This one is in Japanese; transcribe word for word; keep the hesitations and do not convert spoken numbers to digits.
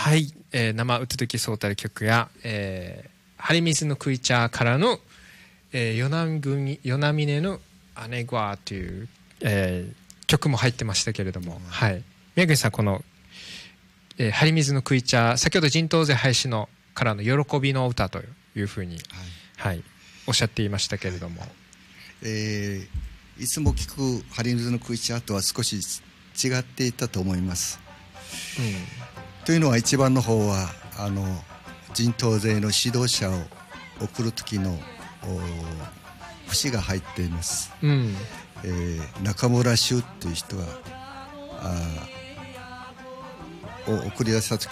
はい、えー、生歌時ソータル曲や、えー、ハリミズのクイチャーからの、えー、与那国与那嶺のアネグアという、えー、曲も入ってましたけれども、うん、はい、宮口さんこの、えー、ハリミズのクイチャー先ほど人頭税廃止のからの喜びの歌というふうに、はいはい、おっしゃっていましたけれども、 えー、いつも聞くハリミズのクイチャーとは少し違っていたと思います、うん、というのは一番の方はあの人頭税の指導者を送る時の節が入っています、うんえー、中村修という人があを送り出した時